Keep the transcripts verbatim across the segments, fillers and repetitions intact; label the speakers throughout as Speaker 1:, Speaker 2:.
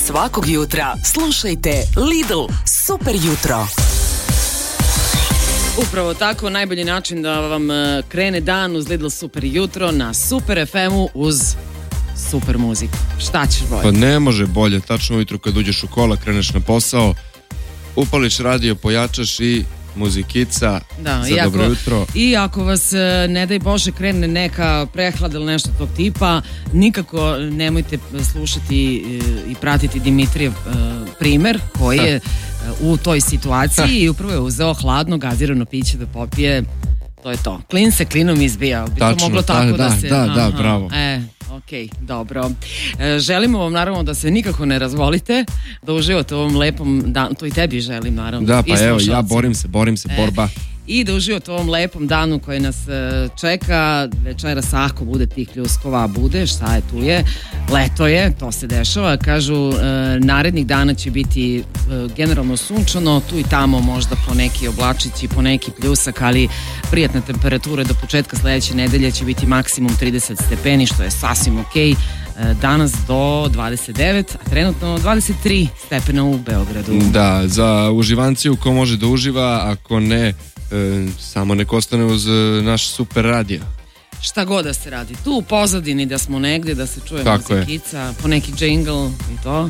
Speaker 1: Svakog jutra slušajte Lidl Super jutro.
Speaker 2: Upravo tako, najbolji način da vam krene dan uz Lidl Super jutro na Super ef emu uz super muziku. Šta ćeš bolje?
Speaker 3: Pa ne može bolje, tačno ujutro kad uđeš u kola, kreneš na posao, upališ radio, pojačaš i muzikica
Speaker 2: da,
Speaker 3: za
Speaker 2: ako,
Speaker 3: dobro jutro.
Speaker 2: I ako vas, ne daj Bože, krene neka prehlada ili nešto tog tipa, nikako nemojte slušati i pratiti Dimitrijev primer koji je u toj situaciji i upravo je uzeo hladno gazirano piće da popije. To je to. Klin se klinom izbija. Bi
Speaker 3: Tačno,
Speaker 2: to moglo tako
Speaker 3: da,
Speaker 2: da se...
Speaker 3: Da,
Speaker 2: aha,
Speaker 3: da, bravo.
Speaker 2: E, ok, dobro. E, želimo vam naravno da se nikako ne razvolite, da uživate u ovom lepom danu. To i tebi želim naravno.
Speaker 3: Da, pa evo, ja borim se, borim se, borba.
Speaker 2: E, i da uživate u ovom lepom danu koji nas e, čeka. Večeras ako bude tih pljuskova, bude, šta je tu je. Leto je, to se dešava. Kažu, e, narednih dana će biti e, generalno sunčano, tu i tamo možda po neki oblačići, po neki pljusak, ali prijatne temperature do početka sledeće nedelje će biti maksimum trideset stepeni, što je sasvim okej. Danas do dvadeset devet, a trenutno dvadeset tri stepena u Beogradu.
Speaker 3: Da, za uživanciju ko može da uživa, ako ne, e, samo nek ostane uz naš super radio.
Speaker 2: Šta god da se radi, tu u pozadini da smo negdje, da se čuje
Speaker 3: tako
Speaker 2: muzikica,
Speaker 3: je.
Speaker 2: po neki džingl i to.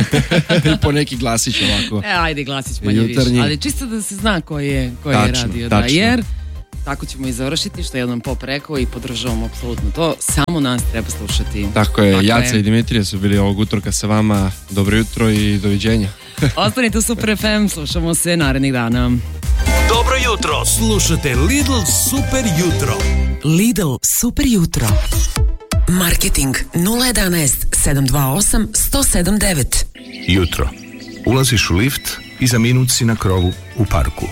Speaker 3: I po neki glasić ovako.
Speaker 2: E, ajde glasić manje više, ali čisto da se zna koji je, koji
Speaker 3: tačno,
Speaker 2: je radio.
Speaker 3: Tačno.
Speaker 2: Da, jer tako ćemo i završiti, što je jednom pop rekao i podržavamo apsolutno to. Samo nas treba slušati.
Speaker 3: Tako je, tako Jaca je. I Dimitrije su bili ovog utorka sa vama. Dobro jutro i doviđenja.
Speaker 2: Ostanite u Super ef em, slušamo se narednih dana.
Speaker 4: Dobro jutro, slušate Lidl Super jutro.
Speaker 1: Lidl Super jutro. Marketing nula jedanaest sedam dva osam sto sedam devet.
Speaker 5: Jutro. Ulaziš u lift i za minut si na krovu u parku.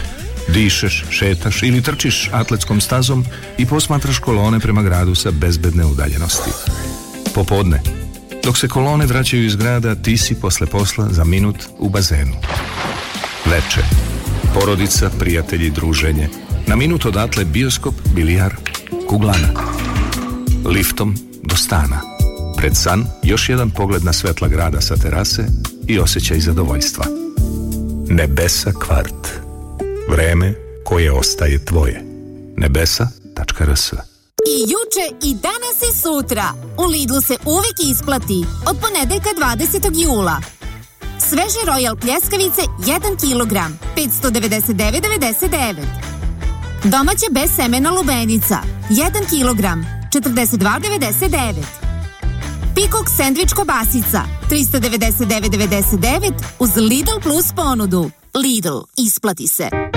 Speaker 5: Dišeš, šetaš ili trčiš atletskom stazom i posmatraš kolone prema gradu sa bezbedne udaljenosti. Popodne, dok se kolone vraćaju iz grada, ti si posle posla za minut u bazenu. Veče, porodica, prijatelji, druženje. Na minut odatle bioskop, bilijar, kuglana. Liftom do stana. Pred san još jedan pogled na svetla grada sa terase i osjećaj zadovoljstva. Nebesa kvart. Vreme koje ostaje tvoje. nebesa tačka er es.
Speaker 6: I juče, i danas i sutra. U Lidlu se uvijek isplati. Od ponedeljka dvadesetog jula. Sveže Royal pljeskavice jedan kilogram, petsto devedeset devet zarez devedeset devet. Domaća bez semena lubenica, jedan kilogram, četrdeset dva zarez devedeset devet. Pikok sendvič kobasica, tristo devedeset devet zarez devedeset devet uz Lidl Plus ponudu. Lidl, isplati se.